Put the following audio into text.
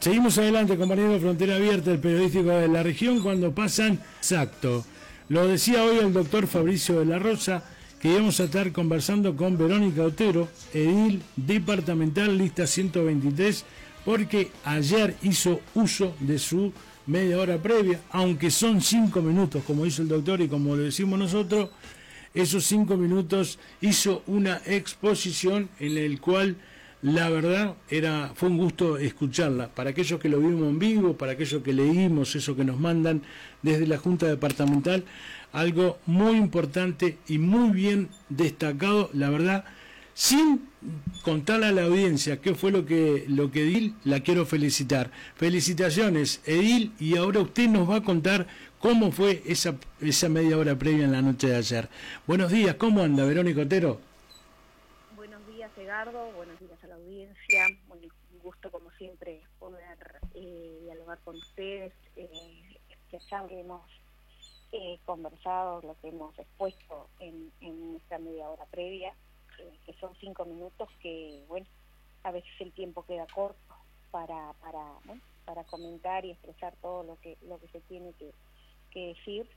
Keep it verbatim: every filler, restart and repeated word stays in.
Seguimos adelante, compañero. Frontera Abierta, el periodístico de la región, cuando pasan, exacto. Lo decía hoy el doctor Fabricio de la Rosa, que íbamos a estar conversando con Verónica Otero, edil departamental, lista ciento veintitrés, porque ayer hizo uso de su media hora previa, aunque son cinco minutos, como hizo el doctor y como lo decimos nosotros. Esos cinco minutos hizo una exposición en el cual la verdad era fue un gusto escucharla. Para aquellos que lo vimos en vivo, para aquellos que leímos eso que nos mandan desde la Junta Departamental, algo muy importante y muy bien destacado, la verdad, sin contarle a la audiencia qué fue lo que lo que Edil, la quiero felicitar. Felicitaciones, Edil, y ahora usted nos va a contar cómo fue esa esa media hora previa en la noche de ayer. Buenos días, ¿cómo anda, Verónica Otero? Buenos días, Edgardo, buenos días a la audiencia, un gusto como siempre poder eh, dialogar con ustedes, eh, que ya que hemos eh, conversado, lo que hemos expuesto en, en nuestra media hora previa, eh, que son cinco minutos que, bueno, a veces el tiempo queda corto para para bueno, para comentar y expresar todo lo que lo que se tiene que, que decir.